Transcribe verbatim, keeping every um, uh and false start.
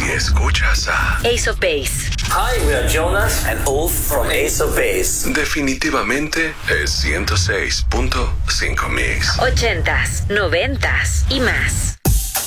Si escuchas a Ace of Base. Hi, we are Jonas and Ulf from Ace of Base. definitivamente es ciento seis punto cinco Mix. Ochentas, noventas y más.